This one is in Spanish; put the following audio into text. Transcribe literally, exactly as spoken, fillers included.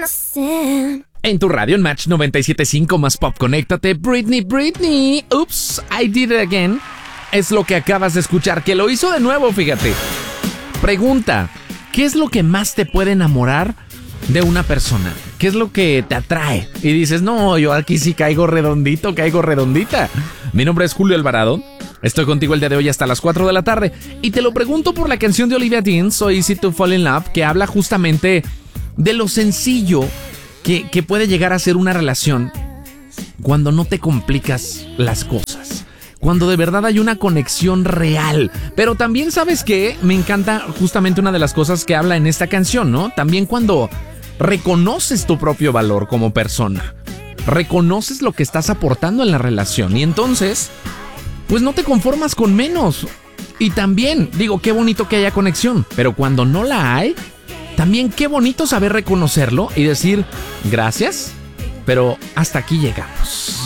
En tu radio en Match noventa y siete punto cinco más pop, conéctate. Britney, Britney, oops, I did it again. Es lo que acabas de escuchar, que lo hizo de nuevo, fíjate. Pregunta, ¿qué es lo que más te puede enamorar de una persona? ¿Qué es lo que te atrae? Y dices, no, yo aquí sí caigo redondito, caigo redondita. Mi nombre es Julio Alvarado. Estoy contigo el día de hoy hasta las cuatro de la tarde. Y te lo pregunto por la canción de Olivia Dean, So Easy to Fall in Love, que habla justamente de lo sencillo que, que puede llegar a ser una relación cuando no te complicas las cosas. Cuando de verdad hay una conexión real. Pero también, ¿sabes qué? Me encanta justamente una de las cosas que habla en esta canción, ¿no? También cuando reconoces tu propio valor como persona. Reconoces lo que estás aportando en la relación. Y entonces, pues no te conformas con menos. Y también, digo, qué bonito que haya conexión. Pero cuando no la hay, también qué bonito saber reconocerlo y decir, gracias, pero hasta aquí llegamos.